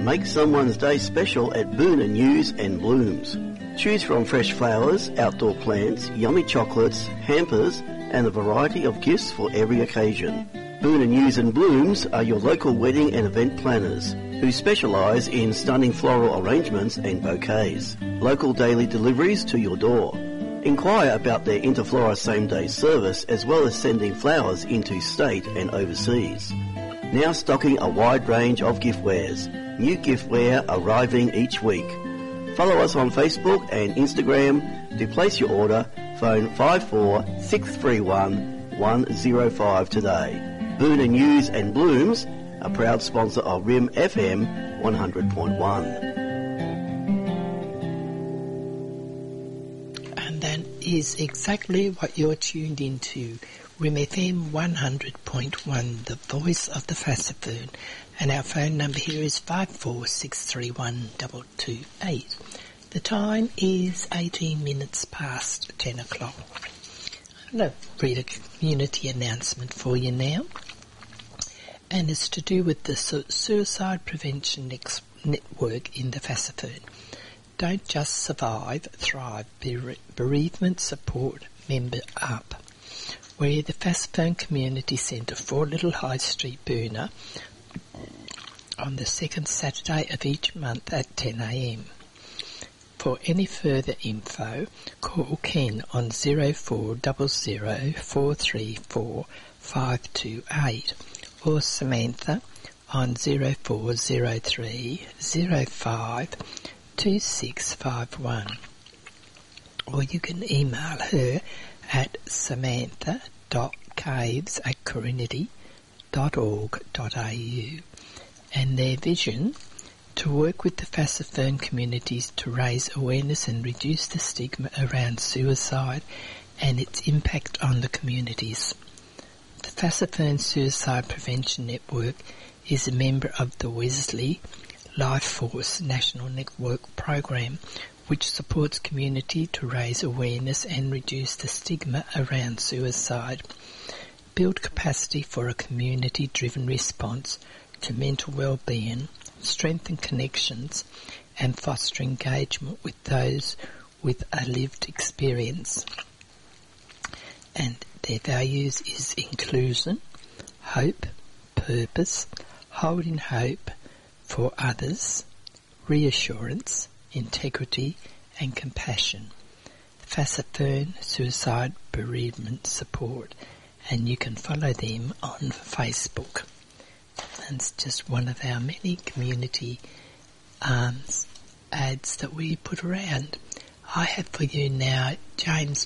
Make someone's day special at Boona News and Blooms. Choose from fresh flowers, outdoor plants, yummy chocolates, hampers, and a variety of gifts for every occasion. Boona News and Blooms are your local wedding and event planners who specialise in stunning floral arrangements and bouquets. Local daily deliveries to your door. Inquire about their Interflora same-day service as well as sending flowers into state and overseas. Now stocking a wide range of giftwares. New giftware arriving each week. Follow us on Facebook and Instagram. To place your order, phone 54 105 today. Boona News and Blooms, a proud sponsor of RIM FM 100.1. And that is exactly what you're tuned into. RIM FM 100.1, the voice of the Fassifern. And our phone number here is 54631228. The time is 18 minutes past 10 o'clock. I'm going to read a community announcement for you now. And it's to do with the Suicide Prevention Network in the Fassifern. Don't just survive, thrive. Bereavement support member up. We're the Fassifern Community Centre, 4 Little High Street, Boona, on the second Saturday of each month at 10 a.m. For any further info, call Ken on 0400 434 528 or Samantha on 0403 05 2651. Or you can email her at samantha.caves@corinity.org.au. And their vision: to work with the Fassifern communities to raise awareness and reduce the stigma around suicide and its impact on the communities. The Fassifern Suicide Prevention Network is a member of the Wesley Life Force National Network program, which supports community to raise awareness and reduce the stigma around suicide, build capacity for a community-driven response to mental well-being, strengthen connections, and foster engagement with those with a lived experience. And their values is inclusion, hope, purpose, holding hope for others, reassurance, integrity and compassion. Fassifern Suicide Bereavement Support, and you can follow them on Facebook. And it's just one of our many community ads that we put around. I have for you now James